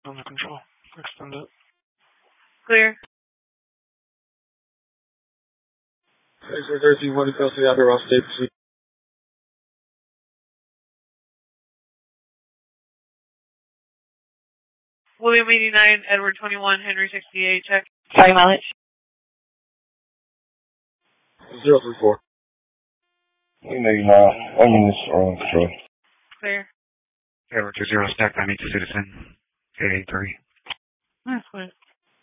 Under control. Extend it. Clear. Exit 13, 1 to the outer off state, proceed. William 89, Edward 21, Henry 68, check. Sorry, mileage. 034. William 89, onions are on control. Clear. Edward 20, stack 92 citizen, 883. That's fine.